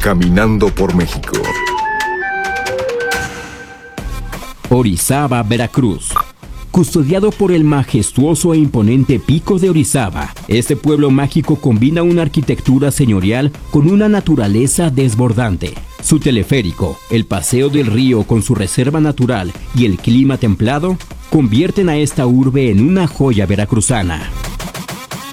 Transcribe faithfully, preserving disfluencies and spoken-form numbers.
Caminando por México. Orizaba, Veracruz. Custodiado por el majestuoso e imponente Pico de Orizaba, este pueblo mágico combina una arquitectura señorial con una naturaleza desbordante. Su teleférico, el paseo del río con su reserva natural y el clima templado convierten a esta urbe en una joya veracruzana.